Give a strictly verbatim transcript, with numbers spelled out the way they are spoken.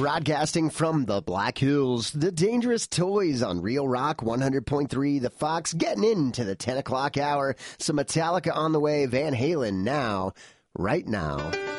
Broadcasting from the Black Hills, the Dangerous Toys on Real Rock one hundred point three, The Fox, getting into the ten o'clock hour. Some Metallica on the way, Van Halen now, right now.